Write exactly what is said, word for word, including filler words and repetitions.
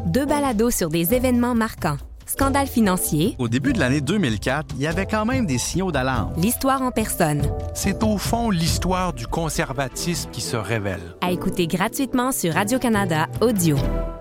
Deux balados sur des événements marquants. Scandale financier. Au début de l'année deux mille quatre, il y avait quand même des signaux d'alarme. L'histoire en personne. C'est au fond l'histoire du conservatisme qui se révèle. À écouter gratuitement sur Radio-Canada Audio.